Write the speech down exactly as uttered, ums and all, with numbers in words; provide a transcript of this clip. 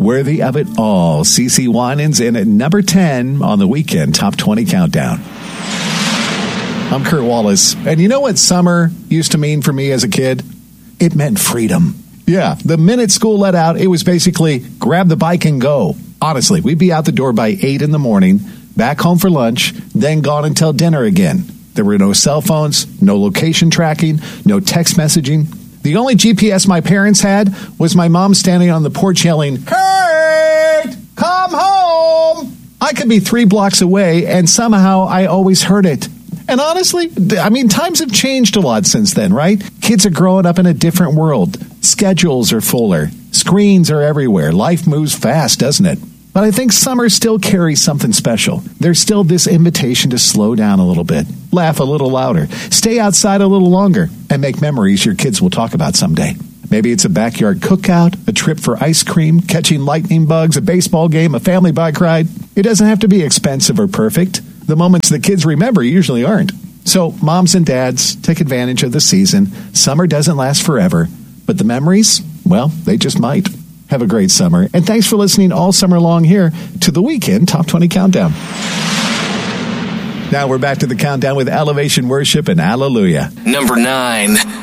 Worthy of It All. CeCe Winans in at number ten on the Weekend Top twenty Countdown. I'm Kurt Wallace, and you know what summer used to mean for me as a kid? It meant freedom. Yeah, the minute school let out, it was basically grab the bike and go. Honestly, we'd be out the door by eight in the morning, back home for lunch, then gone until dinner again. There were no cell phones, no location tracking, no text messaging. The only G P S my parents had was my mom standing on the porch yelling, "Kurt, come home!" I could be three blocks away, and somehow I always heard it. And honestly, I mean, times have changed a lot since then, right? Kids are growing up in a different world. Schedules are fuller. Screens are everywhere. Life moves fast, doesn't it? But I think summer still carries something special. There's still this invitation to slow down a little bit, laugh a little louder, stay outside a little longer, and make memories your kids will talk about someday. Maybe it's a backyard cookout, a trip for ice cream, catching lightning bugs, a baseball game, a family bike ride. It doesn't have to be expensive or perfect. The moments the kids remember usually aren't. So moms and dads, take advantage of the season. Summer doesn't last forever, but the memories, well, they just might. Have a great summer. And thanks for listening all summer long here to the Weekend Top twenty Countdown. Now we're back to the countdown with Elevation Worship and Hallelujah. Number nine.